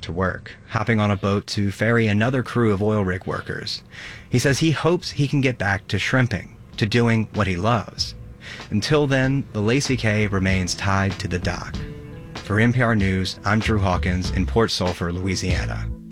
to work, hopping on a boat to ferry another crew of oil rig workers. He says he hopes he can get back to shrimping, to doing what he loves. Until then, the Lacey K remains tied to the dock. For NPR News, I'm Drew Hawkins in Port Sulphur, Louisiana.